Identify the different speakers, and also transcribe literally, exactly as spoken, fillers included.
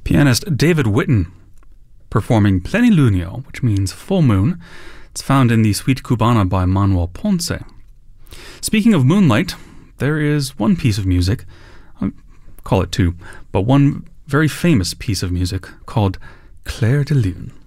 Speaker 1: Pianist David Witten performing Plenilunio, which means full moon. It's found in the Suite Cubana by Manuel Ponce. Speaking of moonlight, there is one piece of music, I'll call it two, but one very famous piece of music called Clair de Lune.